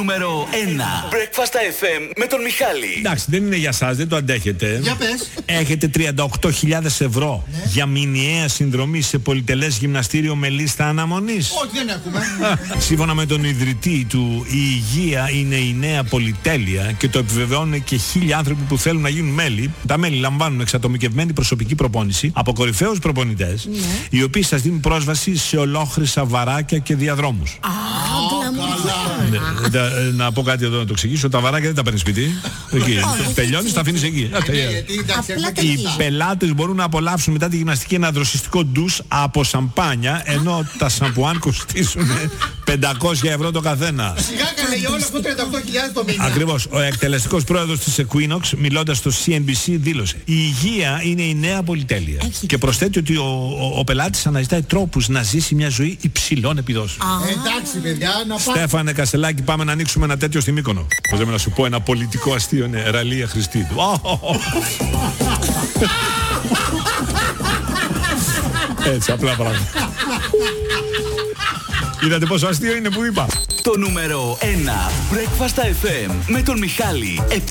Νούμερο 1. Breakfast FM με τον Μιχάλη. Εντάξει, δεν είναι για σας, δεν το αντέχετε. Για πες. Έχετε 38.000 ευρώ για μηνιαία συνδρομή σε πολυτελές γυμναστήριο με λίστα αναμονής. Όχι, δεν έχουμε. Σύμφωνα με τον ιδρυτή του, η υγεία είναι η νέα πολυτέλεια και το επιβεβαιώνουν και 1.000 άνθρωποι που θέλουν να γίνουν μέλη. Τα μέλη λαμβάνουν εξατομικευμένη προσωπική προπόνηση από κορυφαίους προπονητές, οι οποίοι σας δίνουν πρόσβαση σε ολόχρυσα βαράκια και διαδρόμους. Να πω κάτι εδώ να το εξηγήσω. Τα βαράκια δεν τα παίρνεις σπίτι. Τελειώνεις, τα αφήνεις εκεί. Οι πελάτες μπορούν να απολαύσουν μετά τη γυμναστική ένα δροσιστικό ντους από σαμπάνια, ενώ τα σαμπουάν κοστίζουν 500 ευρώ το καθένα. Σιγά καλέ, για όλο αυτό 38.000 το μήνα. Ακριβώς. Ο εκτελεστικός πρόεδρος της Equinox, μιλώντας στο CNBC, δήλωσε: η υγεία είναι η νέα πολυτέλεια. Και προσθέτει ότι ο πελάτης αναζητάει τρόπους να ζήσει μια ζωή υψηλών επιδόσεων. Εντάξει, παιδιά, να πάμε. Στέφανε Κασελάκη, πάμε να ανοίξουμε ένα τέτοιο στη Μύκονο. Πώς λέμε να σου πω ένα πολιτικό αστείο, ναι, ραλία Χριστίδου. Έτσι, απλά πράγματα. Είδατε πόσο αστείο είναι που είπα. Το νούμερο 1 Breakfast FM με τον Μιχάλη. 7